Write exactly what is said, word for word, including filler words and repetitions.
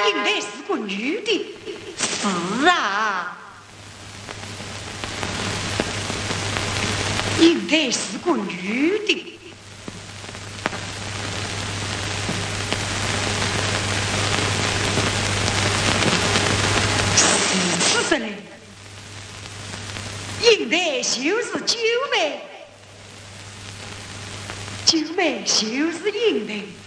应该是个女的。是啊，应该是个女的。是是嘞，应该就是九妹，九妹就是应该。